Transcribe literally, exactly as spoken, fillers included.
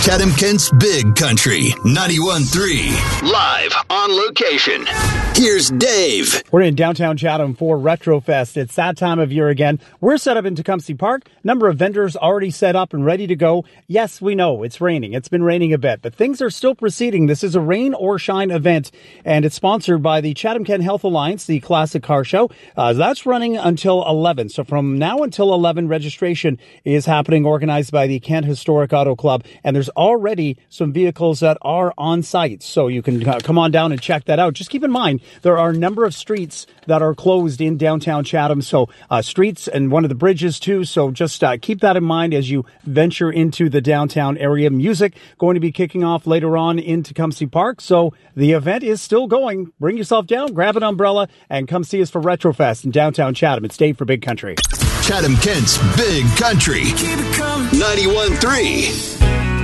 Chatham Kent's Big Country, ninety-one point three. Live on location. Here's Dave. We're in downtown Chatham for Retrofest. It's that time of year again. We're set up in Tecumseh Park. Number of vendors already set up and ready to go. Yes, we know it's raining. It's been raining a bit, but things are still proceeding. This is a rain or shine event, and it's sponsored by the Chatham Kent Health Alliance, the Classic Car Show. Uh, that's running until eleven. So from now until eleven, registration is happening, organized by the Kent Historic Auto Club, and there's already some vehicles that are on site, so you can uh, come on down and check that out. Just keep in mind, there are a number of streets that are closed in downtown Chatham, so uh, streets and one of the bridges too, so just uh, keep that in mind as you venture into the downtown area. Music going to be kicking off later on in Tecumseh Park, so the event is still going. Bring yourself down, grab an umbrella, and come see us for Retrofest in downtown Chatham. It's Dave for Big Country. Chatham Kent's Big Country, ninety-one point three.